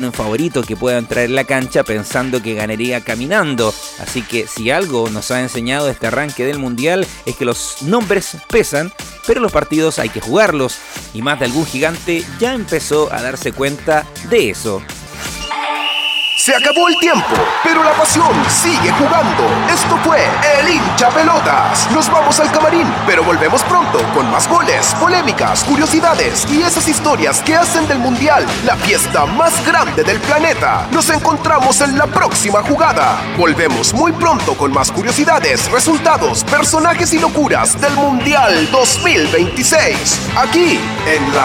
un favorito que pueda entrar en la cancha pensando que ganaría caminando. Así que si algo nos ha enseñado este arranque del Mundial es que los nombres pesan, pero los partidos hay que jugarlos. Y más de algún gigante ya empezó a darse cuenta de eso. Se acabó el tiempo, pero la pasión sigue jugando. Esto fue El Hincha Pelotas. Nos vamos al camarín, pero volvemos pronto con más goles, polémicas, curiosidades y esas historias que hacen del Mundial la fiesta más grande del planeta. Nos encontramos en la próxima jugada. Volvemos muy pronto con más curiosidades, resultados, personajes y locuras del Mundial 2026. Aquí en la